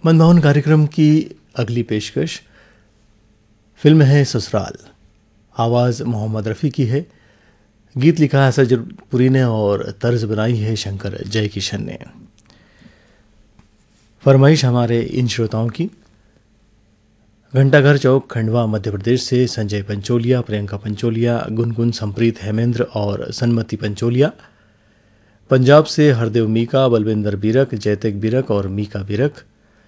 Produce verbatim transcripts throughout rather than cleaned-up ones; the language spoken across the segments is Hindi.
मनमोहन कार्यक्रम की अगली पेशकश फिल्म है ससुराल। आवाज़ मोहम्मद रफ़ी की है, गीत लिखा है सरजपुरी ने और तर्ज बनाई है शंकर जयकिशन ने। फरमाइश हमारे इन श्रोताओं की: घंटाघर चौक, खंडवा, मध्य प्रदेश से संजय पंचोलिया, प्रियंका पंचोलिया, गुनगुन, संप्रीत, हेमेंद्र और सन्मति पंचोलिया। पंजाब से हरदेव मीका, बलविंदर बिरक, जयतेक बिरक और मीका बिरक।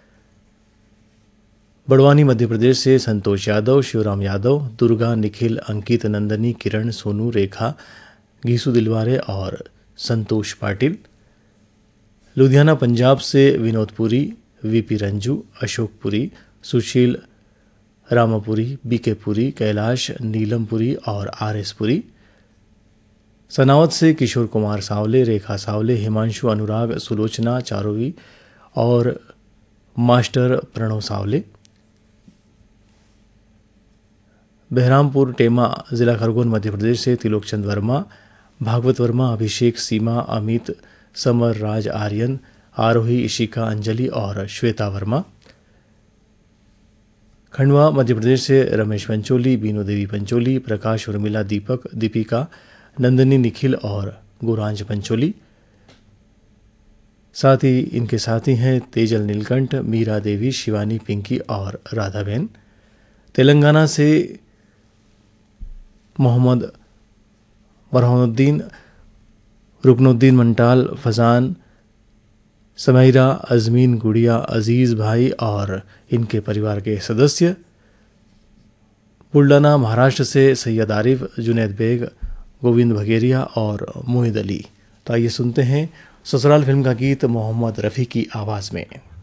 बड़वानी मध्य प्रदेश से संतोष यादव, शिवराम यादव, दुर्गा, निखिल, अंकित, नंदनी, किरण, सोनू, रेखा, गीसू दिलवारे और संतोष पाटिल। लुधियाना पंजाब से विनोदपुरी, वीपी रंजू, अशोकपुरी, सुशील रामापुरी, बीकेपुरी, कैलाश, नीलमपुरी और आर एस पुरी। सनावत से किशोर कुमार सावले, रेखा सावले, हिमांशु, अनुराग, सुलोचना चारोवी और मास्टर प्रणव सावले। बहरामपुर टेमा, जिला खरगोन, मध्य प्रदेश से तिलोकचंद वर्मा, भागवत वर्मा, अभिषेक, सीमा, अमित, समर, राज, आर्यन, आरोही, इशिका, अंजलि और श्वेता वर्मा। खंडवा मध्य प्रदेश से रमेश पंचोली, बीनू देवी पंचोली, प्रकाश, उर्मिला, दीपक, दीपिका, नंदनी, निखिल और गुरांज पंचोली। साथ ही इनके साथी हैं तेजल नीलकंठ, मीरा देवी, शिवानी, पिंकी और राधाबेन। तेलंगाना से मोहम्मद बरहानुद्दीन, रुकनुद्दीन मंटाल, फजान, समैरा, अजमीन, गुड़िया, अजीज़ भाई और इनके परिवार के सदस्य। बुल्डाना महाराष्ट्र से सैयद आरिफ, जुनैद बेग, गोविंद भगेरिया और मोहिद अली। तो आइए सुनते हैं ससुराल फिल्म का गीत मोहम्मद रफ़ी की आवाज़ में।